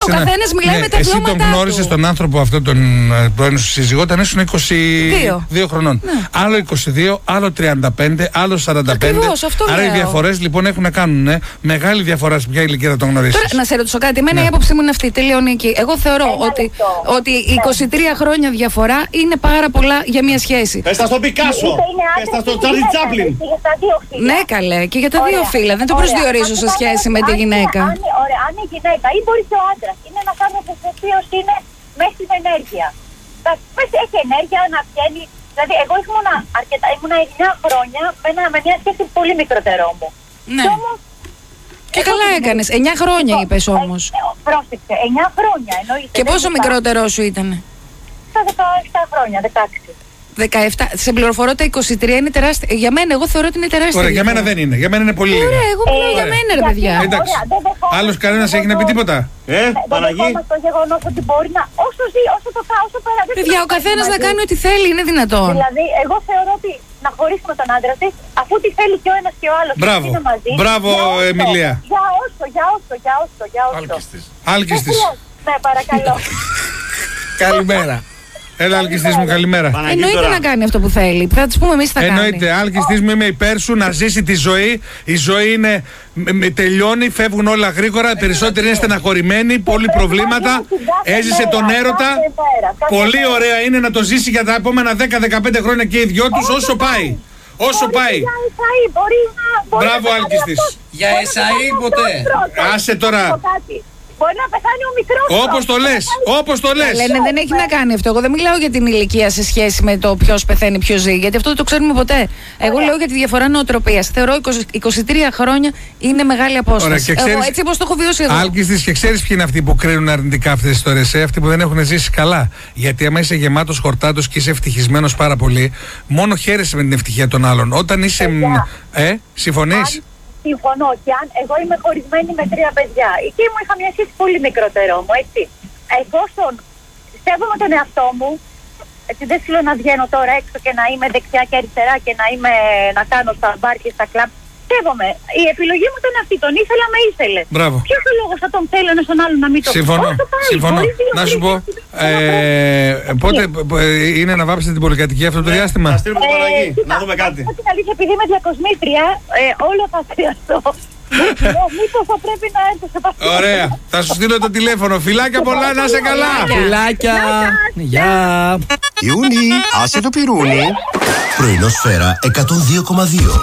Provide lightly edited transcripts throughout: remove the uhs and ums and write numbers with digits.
καθένας μιλάει με τα εσύ βιώματά του. τον γνώρισες τον άνθρωπο αυτό, τον πρώην σου σύζυγο, όταν ήσουν 22 χρονών. Ναι. Άλλο 22, άλλο 35, άλλο 45. Ακριβώς, αυτό Άρα λέω. οι διαφορές λοιπόν έχουν να κάνουν μεγάλη διαφορά σε ποια ηλικία θα τον γνωρίσεις. Τώρα, να σε ρωτήσω κάτι. Εμένα η άποψή μου είναι αυτή. Τελειώνει εκεί. Εγώ θεωρώ ότι 23 χρόνια διαφορά είναι πάρα πολλά για μια σχέση. Πες τα στον Πικάσο. Πες τα στον Τσάρλι Τσάπλιν. Ναι, καλέ, και για τα δύο φύλλα. Δεν το προσδιορίζω σε σχέση με τη γυναίκα. Ωραία, αν η γυναίκα ή μπορεί και ο άντρας είναι ένας άνθρωπος ο οποίος είναι μέσα στην ενέργεια. Έχει ενέργεια να βγαίνει. Δηλαδή, εγώ ήμουν 9 χρόνια με μια σχέση πολύ μικρότερό μου. Ναι. Και καλά έκανες. 9 χρόνια είπες όμως. Πρόσεξε, 9 χρόνια εννοείται. Και πόσο μικρότερό σου ήτανε? Στα 17 χρόνια, 16. 17. Σε πληροφορώ τα 23 είναι τεράστια. Για μένα, εγώ θεωρώ ότι είναι τεράστια. Ωραία, για μένα δεν είναι. Για μένα είναι πολύ λίγα. Ωραία, εγώ μιλάω για μένα, ρε παιδιά. Εντάξει. Άλλος κανένας έχει να πει τίποτα. Παναγί. Δεν το γεγονός ότι μπορεί να. Όσο ζει, όσο το φάω, όσο πέρα. Παιδιά, ο καθένας να κάνει ό,τι θέλει, είναι δυνατόν. Δηλαδή, εγώ θεωρώ ότι να χωρίσει με τον άντρα της, αφού τη θέλει και ο ένας και ο άλλος. Μπράβο. Μπράβο, Εμιλία. Για όσο. Άλκης της. Ναι, παρακαλώ. Καλημέρα. Έλα, Άλκης μου, καλημέρα. Εννοείται να κάνει αυτό που θέλει. Θα της πούμε εμείς τι θα κάνει. Εννοείται, Άλκης μου, είμαι υπέρ σου να ζήσει τη ζωή. Η ζωή είναι. Τελειώνει, φεύγουν όλα γρήγορα. Περισσότεροι είναι στεναχωρημένοι, πολλοί προβλήματα. Έζησε τον έρωτα. Πολύ ωραία είναι να το ζήσει για τα επόμενα 10-15 χρόνια και οι δυο τους όσο πάει. Όσο πάει. Μπράβο, Άλκης της. Για εσαΐ ποτέ. Άσε τώρα. Μπορεί να πεθάνει ο μικρός. Όπως το λες. Λένε δεν έχει να κάνει αυτό. Εγώ δεν μιλάω για την ηλικία σε σχέση με το ποιος πεθαίνει, ποιος ζει. Γιατί αυτό δεν το ξέρουμε ποτέ. Εγώ λέω για τη διαφορά νοοτροπίας. Θεωρώ 23 χρόνια είναι μεγάλη απόσταση. Εγώ έτσι όπως το έχω βιώσει εδώ. Άλκης της, και ξέρεις ποιοι είναι αυτοί που κρίνουν αρνητικά αυτές τις ιστορίες? Αυτοί που δεν έχουν ζήσει καλά. Γιατί άμα είσαι γεμάτος χορτάτος και είσαι ευτυχισμένος πάρα πολύ, μόνο χαίρεσαι με την ευτυχία των άλλων. Όταν είσαι. Συμφωνείς? Συμφωνώ. Και αν εγώ είμαι χωρισμένη με 3 παιδιά και μου είχα μια σχέση πολύ μικρότερό μου, έτσι. Εφόσον σέβομαι τον εαυτό μου, έτσι δεν θέλω να βγαίνω τώρα έξω και να είμαι δεξιά και αριστερά και να κάνω στα μπαρ και στα κλαμπ. Σέβομαι. Η επιλογή μου ήταν αυτή. Τον ήθελα, με ήθελε. Ποιος ο λόγος θα τον θέλω έναν στον άλλον να μην το πω? Συμφωνώ. Να σου πω. Πότε είναι να βάψετε την πολυκατοικία αυτό το διάστημα? Να στείλουμε την Παναγί, να δούμε κάτι. Επειδή είμαι διακοσμήτρια, όλο θα χρειαστώ. Μήπως θα πρέπει να έρθω σε επαφή. Ωραία. Θα σου στείλω το τηλέφωνο. Φιλάκια πολλά, να είσαι καλά. Φιλάκια. Γεια. Ιούνι, άσε το πυρούνι. Πρωινό Σφαίρα 102,2.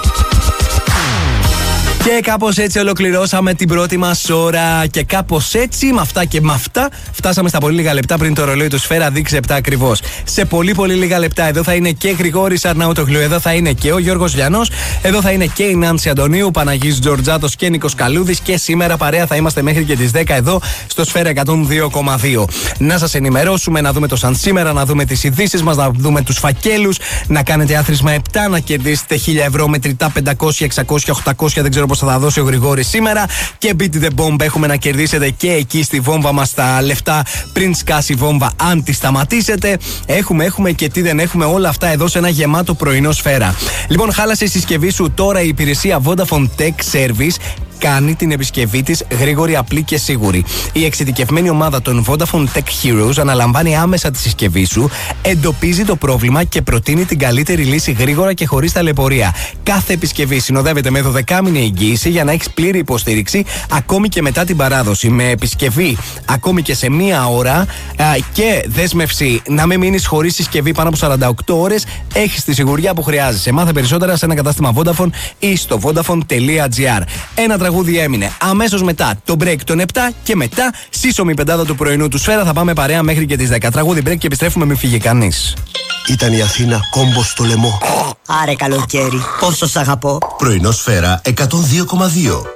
Και κάπως έτσι ολοκληρώσαμε την πρώτη μας ώρα. Και κάπως έτσι, με αυτά και με αυτά, φτάσαμε στα πολύ λίγα λεπτά πριν το ρολόι του Σφαίρα δείξει 7 ακριβώς. Σε πολύ πολύ λίγα λεπτά εδώ θα είναι και Γρηγόρης Αρναούτογλου, εδώ θα είναι και ο Γιώργος Λιανός, εδώ θα είναι και η Νάνση Αντωνίου, Παναγής Τζορτζάτος και Νίκος Καλούδης. Και σήμερα παρέα θα είμαστε μέχρι και τις 10 εδώ στο Σφαίρα 102,2. Να σας ενημερώσουμε, να δούμε το σαν σήμερα, να δούμε τις ειδήσεις μας, να δούμε τους φακέλους, να κάνετε άθροισμα 7, να κερδίσετε 1.000 ευρώ μετρητά, 500, 600, 800, δεν ξέρω πώς θα δώσει ο Γρηγόρης σήμερα. Και Beat the Bomb έχουμε να κερδίσετε και εκεί στη βόμβα μας τα λεφτά πριν σκάσει η βόμβα, αν τη σταματήσετε. Έχουμε και τι δεν έχουμε, όλα αυτά εδώ σε ένα γεμάτο πρωινό Σφαίρα. Λοιπόν, χάλασε η συσκευή σου τώρα η υπηρεσία Vodafone Tech Service. Κάνει την επισκευή της γρήγορη, απλή και σίγουρη. Η εξειδικευμένη ομάδα των Vodafone Tech Heroes αναλαμβάνει άμεσα τη συσκευή σου, εντοπίζει το πρόβλημα και προτείνει την καλύτερη λύση γρήγορα και χωρίς ταλαιπωρία. Κάθε επισκευή συνοδεύεται με 12μηνη εγγύηση για να έχεις πλήρη υποστήριξη ακόμη και μετά την παράδοση. Με επισκευή ακόμη και σε μία ώρα και δέσμευση να μην μείνεις χωρίς συσκευή πάνω από 48 ώρες, έχεις τη σιγουριά που χρειάζεσαι. Μάθε περισσότερα σε ένα κατάστημα Vodafone ή στο vodafone.gr. Ένα τραγούδι έμεινε. Αμέσως μετά το break των 7 και μετά σύσσωμη πεντάδα του πρωινού του Σφαίρα. Θα πάμε παρέα μέχρι και τις 10. Τραγούδι break και επιστρέφουμε, μην φύγει κανείς. Ήταν η Αθήνα κόμπο στο λαιμό. Άρε καλοκαίρι, πόσο σ' αγαπώ. Πρωινό Σφαίρα 102,2.